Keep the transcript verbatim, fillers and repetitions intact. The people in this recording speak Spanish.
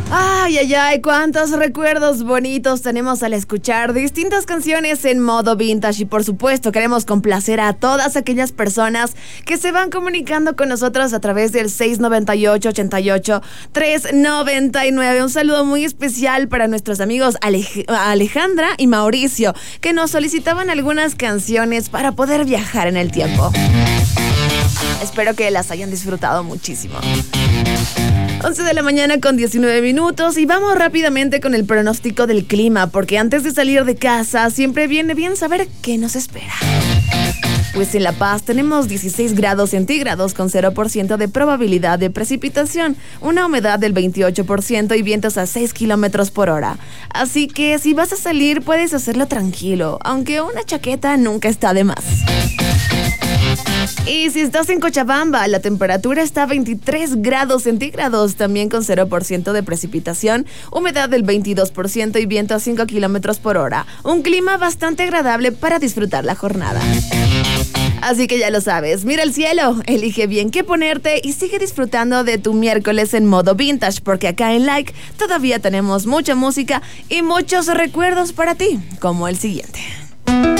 Ay, ay, ay, cuántos recuerdos bonitos tenemos al escuchar distintas canciones en modo vintage y por supuesto queremos complacer a todas aquellas personas que se van comunicando con nosotros a través del seis noventa y ocho, ochenta y ocho, trescientos noventa y nueve. Un saludo muy especial para nuestros amigos Alej- Alejandra y Mauricio, que nos solicitaban algunas canciones para poder viajar en el tiempo. Espero que las hayan disfrutado muchísimo. once de la mañana con diecinueve minutos y vamos rápidamente con el pronóstico del clima, porque antes de salir de casa siempre viene bien saber qué nos espera. Pues en La Paz tenemos dieciséis grados centígrados con cero por ciento de probabilidad de precipitación, una humedad del veintiocho por ciento y vientos a seis kilómetros por hora. Así que si vas a salir puedes hacerlo tranquilo, aunque una chaqueta nunca está de más. Y si estás en Cochabamba, la temperatura está a veintitrés grados centígrados, también con cero por ciento de precipitación, humedad del veintidós por ciento y viento a cinco kilómetros por hora. Un clima bastante agradable para disfrutar la jornada. Así que ya lo sabes, mira el cielo, elige bien qué ponerte y sigue disfrutando de tu miércoles en modo vintage, porque acá en Like todavía tenemos mucha música y muchos recuerdos para ti, como el siguiente.